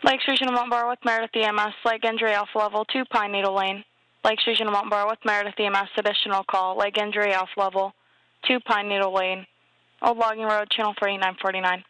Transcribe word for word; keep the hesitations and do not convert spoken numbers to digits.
Lakes Region of Mount Barr with Meredith E M S, leg injury Alpha Level, two Pine Needle Lane. Lakes Region of Mount Barr with Meredith E M S, additional call, leg injury Alpha Level, two Pine Needle Lane. Old Logging Road, channel thirty-nine forty-nine.